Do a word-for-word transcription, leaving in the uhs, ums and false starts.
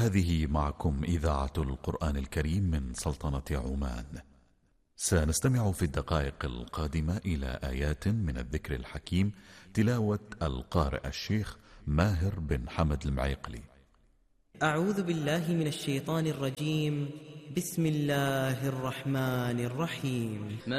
هذه معكم إذاعة القرآن الكريم من سلطنة عمان. سنستمع في الدقائق القادمة إلى آيات من الذكر الحكيم، تلاوة القارئ الشيخ ماهر بن حمد المعيقلي. أعوذ بالله من الشيطان الرجيم. بسم الله الرحمن الرحيم.